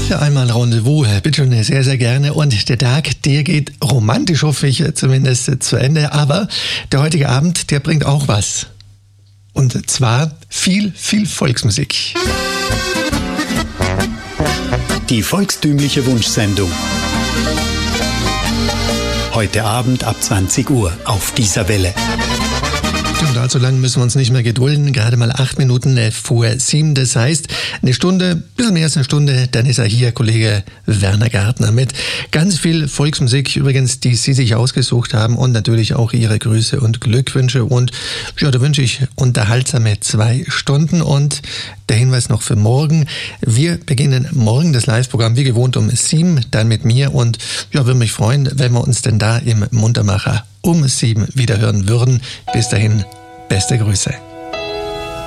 Ja, einmal ein Rendezvous, bitte schon sehr, sehr gerne. Und der Tag, der geht romantisch, hoffe ich, zumindest zu Ende. Aber der heutige Abend, der bringt auch was. Und zwar viel, viel Volksmusik. Die volkstümliche Wunschsendung. Heute Abend ab 20 Uhr auf dieser Welle. Und allzu lang müssen wir uns nicht mehr gedulden. Gerade mal 8 Minuten vor 7. Das heißt, eine Stunde, ein bisschen mehr als eine Stunde, dann ist er hier, Kollege Werner Gartner, mit ganz viel Volksmusik übrigens, die Sie sich ausgesucht haben und natürlich auch Ihre Grüße und Glückwünsche. Und ja, da wünsche ich unterhaltsame 2 Stunden. Und der Hinweis noch für morgen. Wir beginnen morgen das Live-Programm wie gewohnt um 7, dann mit mir. Und ja, würde mich freuen, wenn wir uns denn da im Muntermacher um 7 wieder hören würden. Bis dahin, beste Grüße.